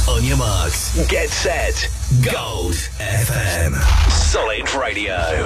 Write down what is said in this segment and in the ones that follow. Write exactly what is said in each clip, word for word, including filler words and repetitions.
On your marks, get set, Gold F M. Solid Radio.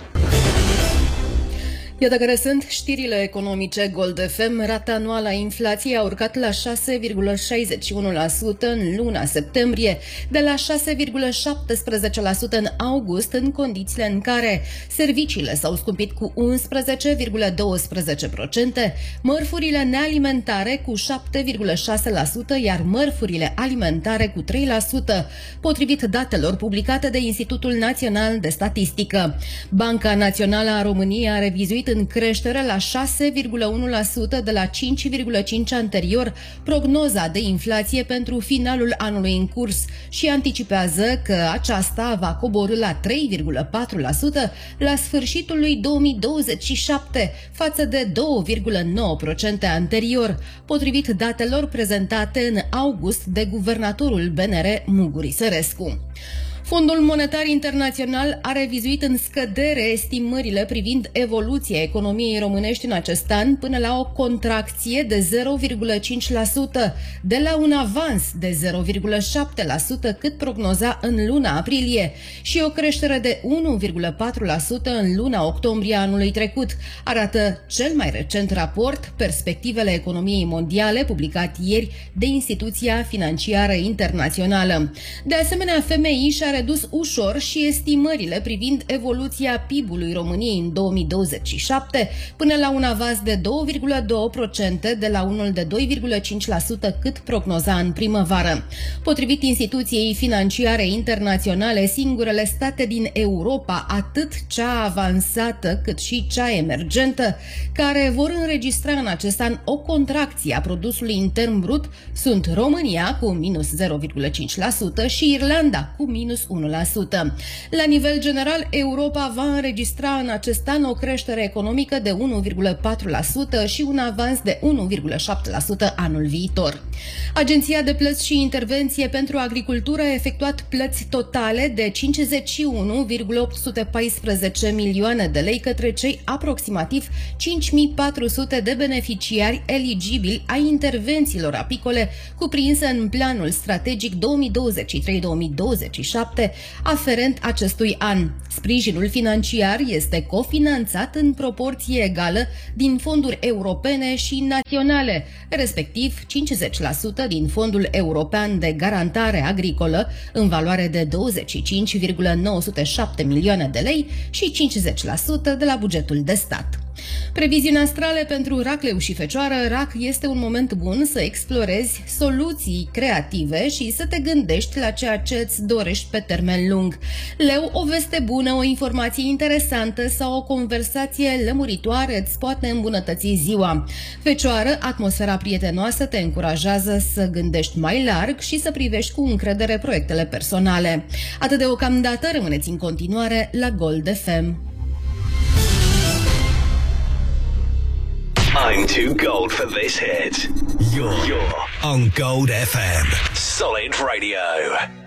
Iată care sunt știrile economice Gold F M. Rata anuală a inflației a urcat la șase virgulă șaizeci și unu la sută în luna septembrie, de la șase virgulă șaptesprezece la sută în august, în condițiile în care serviciile s-au scumpit cu unsprezece virgulă doisprezece la sută, mărfurile nealimentare cu șapte virgulă șase la sută, iar mărfurile alimentare cu trei la sută, potrivit datelor publicate de Institutul Național de Statistică. Banca Națională a României a revizuit în creștere la șase virgulă unu la sută de la cinci virgulă cinci la sută anterior prognoza de inflație pentru finalul anului în curs și anticipează că aceasta va coborî la trei virgulă patru la sută la sfârșitul lui două mii douăzeci și șapte față de doi virgulă nouă la sută anterior, potrivit datelor prezentate în august de guvernatorul B N R Muguri Sărescu. Fondul Monetar Internațional a revizuit în scădere estimările privind evoluția economiei românești în acest an până la o contracție de zero virgulă cinci la sută, de la un avans de zero virgulă șapte la sută cât prognoza în luna aprilie și o creștere de unu virgulă patru la sută în luna octombrie anului trecut, arată cel mai recent raport Perspectivele economiei mondiale, publicat ieri de Instituția Financiară Internațională. De asemenea, F M I și-a redus ușor și estimările privind evoluția P I B-ului României în două mii douăzeci și șapte până la un avans de doi virgulă doi la sută de la unul de doi virgulă cinci la sută cât prognoza în primăvară. Potrivit instituției financiare internaționale, singurele state din Europa, atât cea avansată cât și cea emergentă, care vor înregistra în acest an o contracție a produsului intern brut sunt România cu minus zero virgulă cinci la sută și Irlanda cu minus unu la sută. La nivel general, Europa va înregistra în acest an o creștere economică de unu virgulă patru la sută și un avans de unu virgulă șapte la sută anul viitor. Agenția de Plăți și Intervenție pentru Agricultură a efectuat plăți totale de cincizeci și unu virgulă opt sute paisprezece milioane de lei către cei aproximativ cinci mii patru sute de beneficiari eligibili ai intervențiilor apicole cuprinse în planul strategic două mii douăzeci și trei două mii douăzeci și șapte aferent acestui an. Sprijinul financiar este cofinanțat în proporție egală din fonduri europene și naționale, respectiv cincizeci la sută din Fondul European de Garantare Agricolă, în valoare de douăzeci și cinci virgulă nouă sute șapte milioane de lei și cincizeci la sută de la bugetul de stat. Previziuni astrale pentru rac, leu și fecioară. Rac, este un moment bun să explorezi soluții creative și să te gândești la ceea ce îți dorești pe termen lung. Leu, o veste bună, o informație interesantă sau o conversație lămuritoare îți poate îmbunătăți ziua. Fecioară, atmosfera prietenoasă te încurajează să gândești mai larg și să privești cu încredere proiectele personale. Atât deocamdată, rămâneți în continuare la Gold F M. I'm too gold for this hit. You're, You're on Gold F M. Solid Radio.